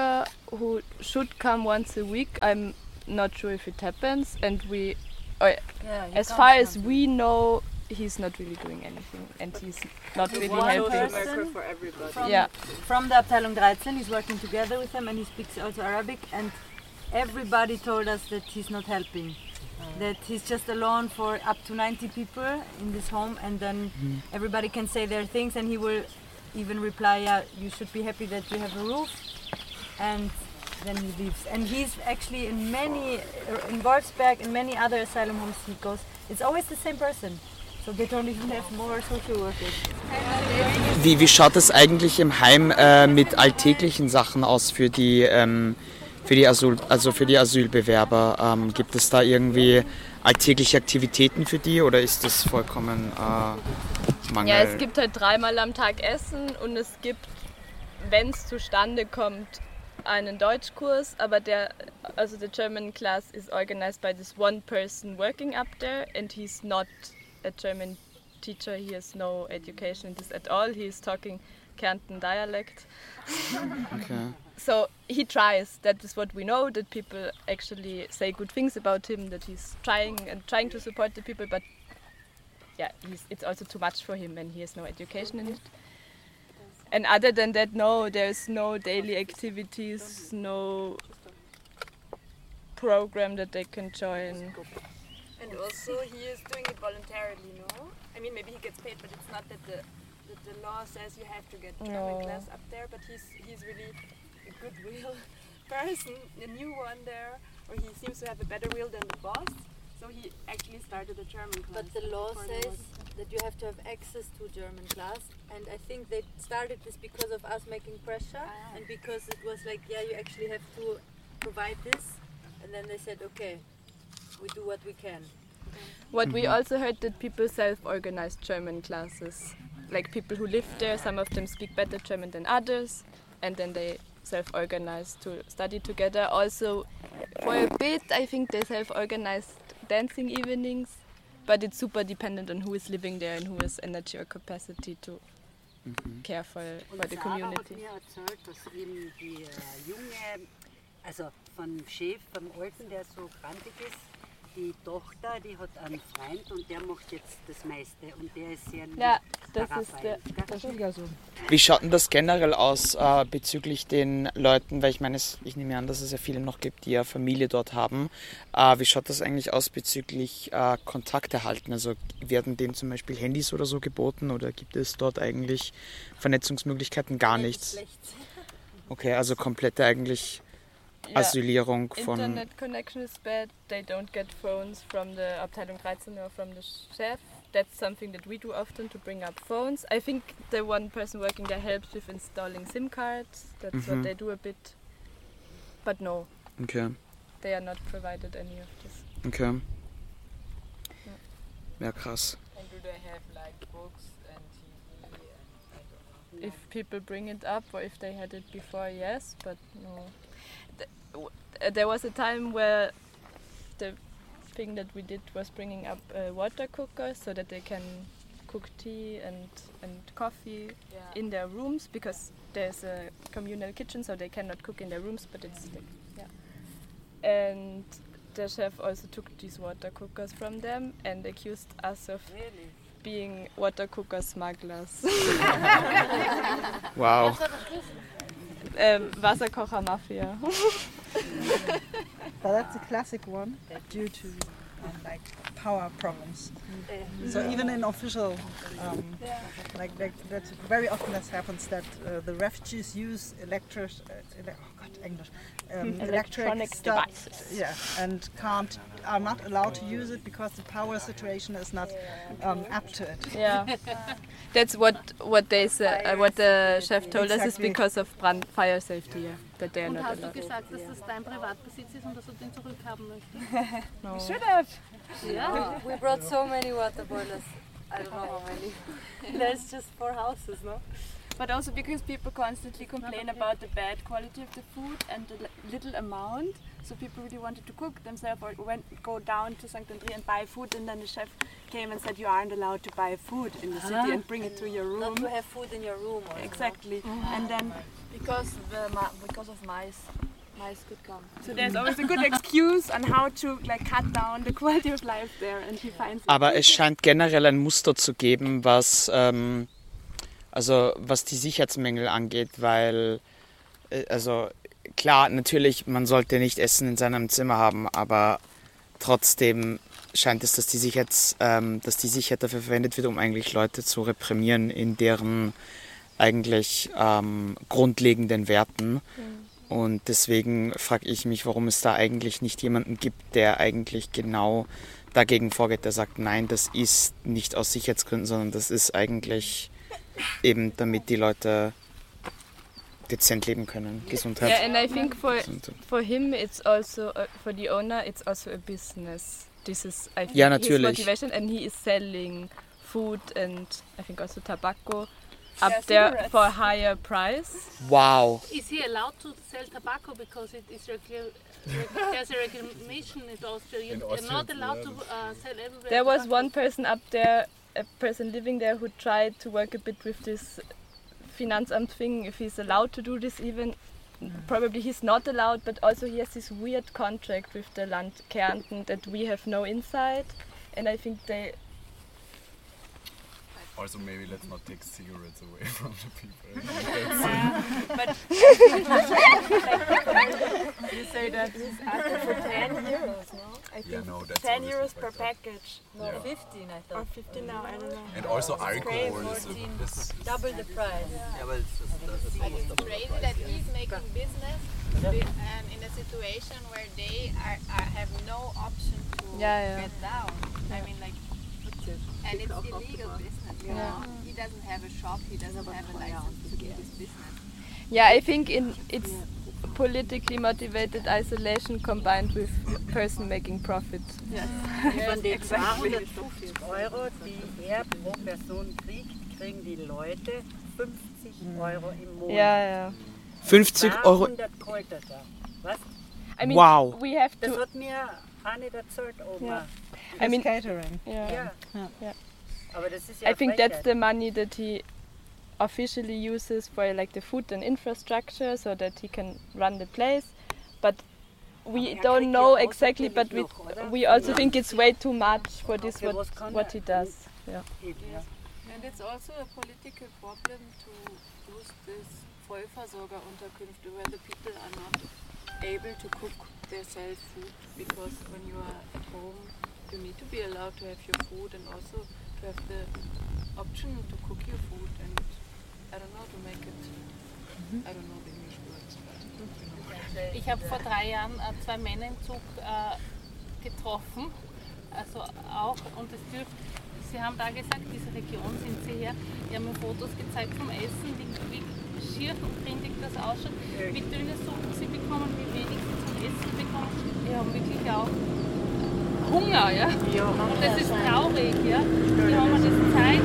who should come once a week. I'm not sure if it happens, and we, uh, Yeah, he as comes far as once a we know, he's not really doing anything, and he's not really helping. for everybody. From, Yeah. from the Abteilung thirteen, he's working together with them and he speaks also Arabic, and everybody told us that he's not helping. That he's just alone for up to ninety people in this home, and then Mm. everybody can say their things, and he will even reply, yeah, you should be happy that you have a roof, and then he leaves. And he's actually in many, in Wolfsberg, in many other asylum homes he goes, it's always the same person. So they don't even have more social workers. Wie, wie schaut es eigentlich im Heim äh, mit alltäglichen Sachen aus für die, ähm, für die, Asyl, also für die Asylbewerber? Ähm, gibt es da irgendwie alltägliche Aktivitäten für die oder ist das vollkommen äh, Mangel? Ja, es gibt halt dreimal am Tag Essen und es gibt, wenn es zustande kommt, einen Deutschkurs, aber der, also the German class is organized by this one person working up there, and he's not a German teacher. He has no education in this at all. He is talking Kärnten dialect. Okay. So he tries. That is what we know. That people actually say good things about him. That he's trying and trying to support the people, but yeah, he's, it's also too much for him, and he has no education in it. And other than that, no, there's no daily activities, no program that they can join. And also he is doing it voluntarily, no? I mean, maybe he gets paid, but it's not that the, that the law says you have to get German No. class up there, but he's, he's really a goodwill person, a new one there, or he seems to have a better will than the boss. So he actually started a German class. But the law before there says was- that you have to have access to German class, and I think they started this because of us making pressure, and because it was like, yeah, you actually have to provide this, and then they said, okay, we do what we can. What we also heard that people self-organize German classes. Like people who live there, some of them speak better German than others, and then they self-organize to study together. Also, for a bit, I think they self-organized dancing evenings, but it's super dependent on who is living there and who has energy or capacity to care for, for the Sarah community. hat mir erzählt, dass eben die äh, junge, also von Chef, vom Alten, der so grantig ist, die Tochter, die hat einen Freund und der macht jetzt das meiste und der ist sehr lieb. Ja, der das ist der, Raphael. das ist ja so. Wie schaut denn das generell aus äh, bezüglich den Leuten, weil ich meine, es, ich nehme an, dass es ja viele noch gibt, die ja Familie dort haben. Äh, wie schaut das eigentlich aus bezüglich äh, Kontakt erhalten? Also werden denen zum Beispiel Handys oder so geboten oder gibt es dort eigentlich Vernetzungsmöglichkeiten? Gar nichts. Okay, also komplette eigentlich Yeah. Asylierung von... Internet connection is bad. They don't get phones from the Abteilung thirteen or from the chef. That's something that we do often, to bring up phones. I think the one person working there helps with installing SIM cards. That's Mhm. what they do a bit. But no, Okay, they are not provided any of this. okay. Ja, krass. And do they have like books and T V and I don't know. If people bring it up or if they had it before, yes, but no. Th- w- uh, There was a time where the thing that we did was bringing up a water cooker so that they can cook tea and, and coffee Yeah. in their rooms, because there's a communal kitchen, so they cannot cook in their rooms, but it's like, yeah. And the chef also took these water cookers from them and accused us of Really? being water cooker smugglers. Wow. ähm, Wasserkocher Mafia. But that's a classic one due to um, like power problems. So even in official, um, like, like that, very often that happens that uh, the refugees use electric, uh, ele- oh God, English, um, Electronic electric stuff, devices. yeah, and can't are not allowed to use it because the power situation is not um, up to it. Yeah, that's what what they say. Uh, what the chef told us is Exactly. because of brand fire safety, yeah, that they are Und not hast du allowed. gesagt, dass das dein Privatbesitz ist und dass du den zurückhaben möchtest? No. We should have. Yeah. We brought so many water boilers. I don't know how many. There's just four houses, no? But also because people constantly complain about the bad quality of the food and the li- little amount, so people really wanted to cook themselves or went go down to Sankt Andrea and buy food, and then the chef came and said you aren't allowed to buy food in the city Huh? and bring it to your room. Not to have food in your room. Also. Exactly, and then because the ma- because of mice. mice could come. So there's always a good excuse on how to like cut down the quality of life there, and he finds. Aber es scheint generell ein Muster zu geben, was ähm, also was die Sicherheitsmängel angeht, weil äh, also klar, natürlich, man sollte nicht Essen in seinem Zimmer haben, aber trotzdem scheint es, dass die Sicherheit, ähm, dass die Sicherheit dafür verwendet wird, um eigentlich Leute zu reprimieren in deren eigentlich ähm, grundlegenden Werten. Mhm. Und deswegen frage ich mich, warum es da eigentlich nicht jemanden gibt, der eigentlich genau dagegen vorgeht, der sagt, nein, das ist nicht aus Sicherheitsgründen, sondern das ist eigentlich eben, damit die Leute dezent leben können, Gesundheit. Yeah, and I think for for him it's also uh, for the owner it's also a business. This is I think ja, his natürlich. motivation, and he is selling food and I think also tobacco up Yeah, there cigarettes. for a higher price. Wow. Is he allowed to sell tobacco because it is regular? There's a regulation in Austria. You- In You're Austria, not allowed yeah. to uh, sell everywhere. There was tobacco. one person up there, a person living there who tried to work a bit with this Finanzamt thing, if he's allowed to do this even. Probably he's not allowed, but also he has this weird contract with the Land Kärnten that we have no insight, and I think they... Also maybe let's not take cigarettes away from the people. Yeah, but you say that he's asking for ten euros, no? I think Yeah, no, that's ten always euros like per that. package. No, Yeah. fifteen I thought. Or fifteen now, I don't know. And also It's alcohol crazy. is a- fourteen, is- double the price. Yeah, but it's just that's But it's crazy that he's making business wi- and in a situation where they are, are have no option to Yeah, yeah. get down. I mean, like, and it's illegal business. You Yeah. know, he doesn't have a shop. He doesn't have a license to do this business. Yeah, I think in it's politically motivated isolation combined with person making profit. Von den zweihundertfünfzig Euro, die er pro Person kriegt, kriegen die Leute fünfzig Euro im Monat. Ja, ja. fünfzig Euro. zweihundert Kräuter da. Was? I mean, Wow. we have Das to. hat mir eine erzählt, Oma. Yeah. Das I mean, Catering. Yeah. Ja. Yeah. Aber das ist ja I think that's Frechheit. the money that he officially uses for like the food and infrastructure, so that he can run the place. But we don't know exactly. But we we also think it's way too much for this what what he does. Yeah. Yes. And it's also a political problem to use this Vollversorgerunterkünfte where the people are not able to cook themselves food, because when you are at home you need to be allowed to have your food and also to have the option to cook your food and I don't know, to make it, I don't know the English words. But Ich habe vor drei Jahren äh, zwei Männer im Zug äh, getroffen, also auch, und es dürft, sie haben da gesagt, diese Region sind sie her, die haben mir Fotos gezeigt vom Essen, wie, wie schier und rindig das ausschaut, wie dünne Suppen sie bekommen, wie wenig sie zum Essen bekommen. Die haben wirklich auch Hunger, ja? Und das ist traurig, ja? Die haben mir das gezeigt.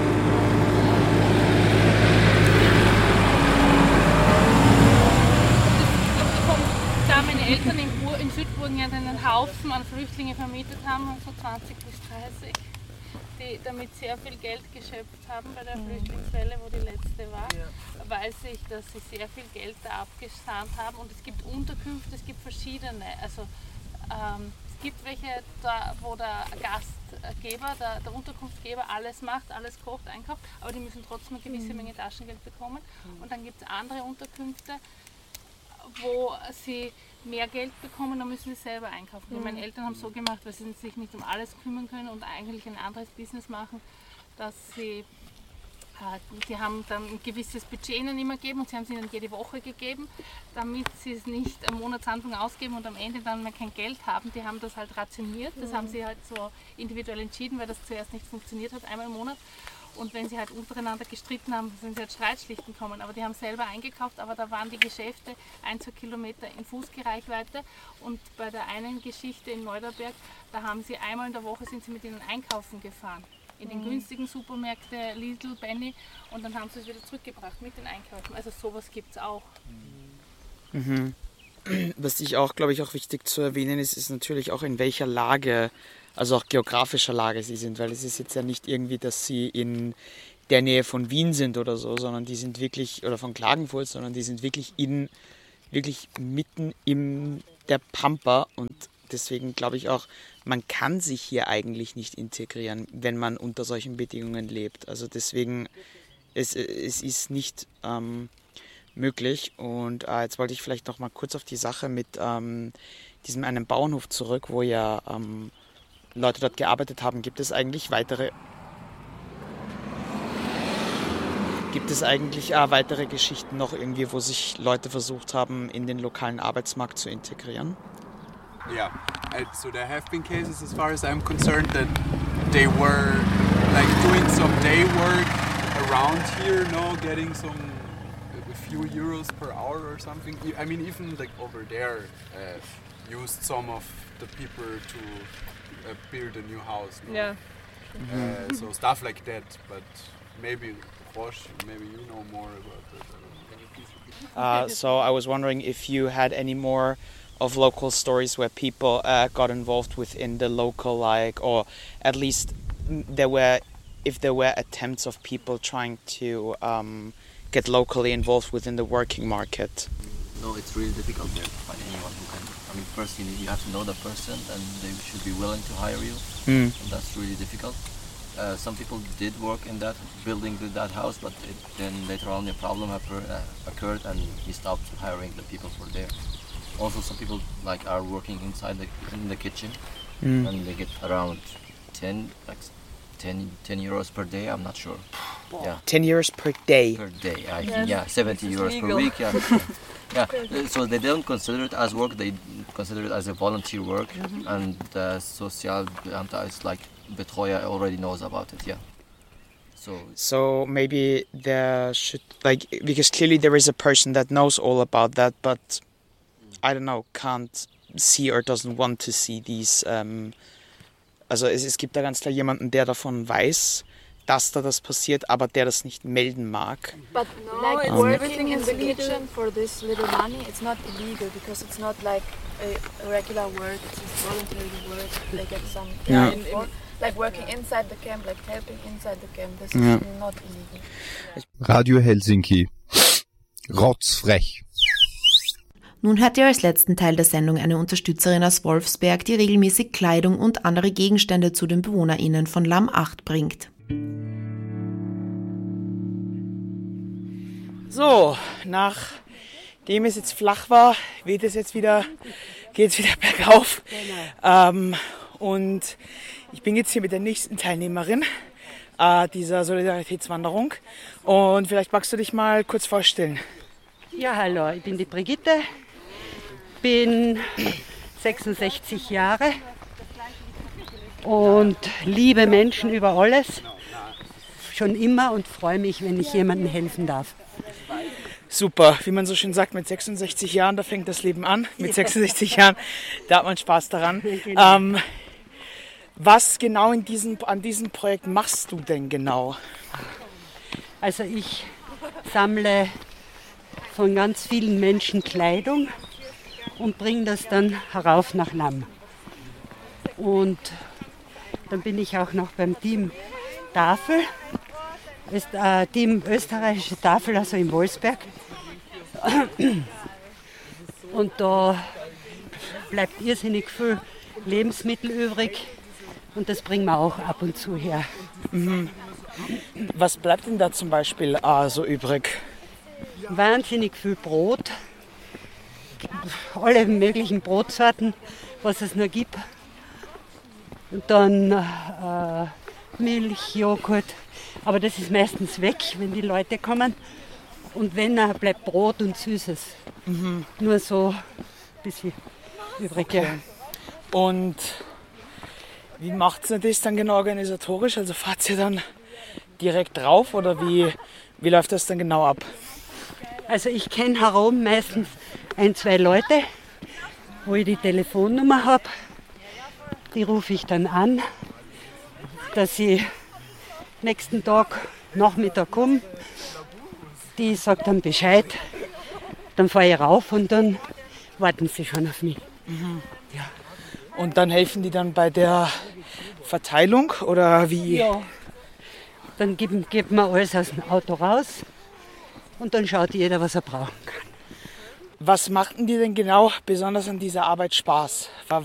Da meine Eltern in, Bur in Südburgen ja einen Haufen an Flüchtlinge vermietet haben, so zwanzig bis dreißig, die damit sehr viel Geld geschöpft haben bei der Flüchtlingswelle, wo die letzte war, weiß ich, dass sie sehr viel Geld da abgesahnt haben. Und es gibt Unterkünfte, es gibt verschiedene. Also ähm, es gibt welche, da, wo der Gastgeber, der, der Unterkunftsgeber alles macht, alles kocht, einkauft, aber die müssen trotzdem eine gewisse Menge Taschengeld bekommen. Und dann gibt es andere Unterkünfte, wo sie mehr Geld bekommen, dann müssen sie selber einkaufen. Mhm. Meine Eltern haben es so gemacht, weil sie sich nicht um alles kümmern können und eigentlich ein anderes Business machen, dass sie, äh, die haben dann ein gewisses Budget ihnen immer gegeben und sie haben es ihnen jede Woche gegeben, damit sie es nicht am Monatsanfang ausgeben und am Ende dann mehr kein Geld haben. Die haben das halt rationiert, das Mhm. haben sie halt so individuell entschieden, weil das zuerst nicht funktioniert hat, einmal im Monat. Und wenn sie halt untereinander gestritten haben, sind sie halt Streitschlichten gekommen. Aber die haben selber eingekauft, aber da waren die Geschäfte ein, zwei Kilometer in Fußgereichweite. Und bei der einen Geschichte in Neuderberg, da haben sie einmal in der Woche sind sie mit ihnen einkaufen gefahren. In den Mhm. günstigen Supermärkte, Lidl, Penny. Und dann haben sie es wieder zurückgebracht mit den Einkäufen. Also sowas gibt es auch. Mhm. Was ich auch, glaube ich, auch wichtig zu erwähnen ist, ist natürlich auch in welcher Lage, also auch geografischer Lage sie sind, weil es ist jetzt ja nicht irgendwie, dass sie in der Nähe von Wien sind oder so, sondern die sind wirklich, oder von Klagenfurt, sondern die sind wirklich in wirklich mitten in der Pampa und deswegen glaube ich auch, man kann sich hier eigentlich nicht integrieren, wenn man unter solchen Bedingungen lebt. Also deswegen, es, es ist nicht ähm, möglich. Und äh, jetzt wollte ich vielleicht noch mal kurz auf die Sache mit ähm, diesem einen Bauernhof zurück, wo ja ähm, Leute dort gearbeitet haben. Gibt es eigentlich weitere Gibt es eigentlich äh, weitere Geschichten noch irgendwie, wo sich Leute versucht haben, in den lokalen Arbeitsmarkt zu integrieren? Yeah, and so there have been cases, as far as I'm concerned, that they were like doing some day work around here, no, getting some a few euros per hour or something. I mean, even like over there, uh, used some of the people to uh, build a new house. No? Yeah. Uh, so stuff like that, but maybe. Bosch, maybe you know more about that. Uh, so I was wondering if you had any more of local stories where people uh, got involved within the local, like, or at least there were, if there were attempts of people trying to um, get locally involved within the working market. No, it's really difficult there to find anyone who can. I mean, first you, need, you have to know the person, and they should be willing to hire you, Mm. and that's really difficult. Uh, some people did work in that building with that house, but it, then later on a problem occur, uh, occurred and he stopped hiring the people for there. Also, some people like are working inside the in the kitchen, Mm. and they get around ten like ten, ten euros per day. I'm not sure. Yeah. ten euros per day. Per day, I Yes. think. Yeah, seventy This is euros per legal. week. Yeah. Yeah. So they don't consider it as work. They consider it as a volunteer work, Mhm. and the Sozialbeamter is like Betreuer already knows about it. Yeah. So So maybe there should, like, because clearly there is a person that knows all about that, but I don't know, can't see or doesn't want to see these. Um, also es, es gibt da ganz klar jemanden, der davon weiß, dass da das passiert, aber der das nicht melden mag. But no, Like it's um, working in the kitchen for this little money. It's not illegal because it's not like a regular work. It's just voluntary work. They get some Yeah. in, in, like working inside the camp, like helping inside the camp. This Yeah. is not illegal. Radio Helsinki. Rotzfrech. Nun hört ihr als letzten Teil der Sendung eine Unterstützerin aus Wolfsberg, die regelmäßig Kleidung und andere Gegenstände zu den BewohnerInnen von Lamm acht bringt. So, nachdem es jetzt flach war, weht es jetzt wieder, geht es wieder bergauf. Ähm, und ich bin jetzt hier mit der nächsten Teilnehmerin äh, dieser Solidaritätswanderung. Und vielleicht magst du dich mal kurz vorstellen. Ja, hallo, ich bin die Brigitte, bin sechsundsechzig Jahre und liebe Menschen über alles, schon immer, und freue mich, wenn ich jemandem helfen darf. Super, wie man so schön sagt, mit sechsundsechzig Jahren, da fängt das Leben an. Mit sechsundsechzig Jahren, da hat man Spaß daran. Genau. Ähm, was genau in diesem, an diesem Projekt machst du denn genau? Also ich sammle von ganz vielen Menschen Kleidung und bringe das dann herauf nach Lamm. Und dann bin ich auch noch beim Team Tafel, ist, äh, Team österreichische Tafel, also in Wolfsberg. Und da bleibt irrsinnig viel Lebensmittel übrig und das bringen wir auch ab und zu her. Mhm. Was bleibt denn da zum Beispiel äh, so übrig? Wahnsinnig viel Brot, alle möglichen Brotsorten, was es nur gibt. Und dann äh, Milch, Joghurt, aber das ist meistens weg, wenn die Leute kommen. Und wenn, äh, bleibt Brot und Süßes. Mhm. Nur so ein bisschen übrig. Okay. Ja. Und wie macht ihr das dann genau organisatorisch? Also fahrt ihr dann direkt drauf oder wie, wie läuft das dann genau ab? Also ich kenne herum meistens ein, zwei Leute, wo ich die Telefonnummer habe. Die rufe ich dann an, dass ich nächsten Tag Nachmittag komme. Die sagt dann Bescheid. Dann fahre ich rauf und dann warten sie schon auf mich. Mhm. Ja. Und dann helfen die dann bei der Verteilung oder wie? Ja. Dann geben, geben wir alles aus dem Auto raus und dann schaut jeder, was er brauchen kann. Was machten dir denn genau besonders an dieser Arbeit Spaß?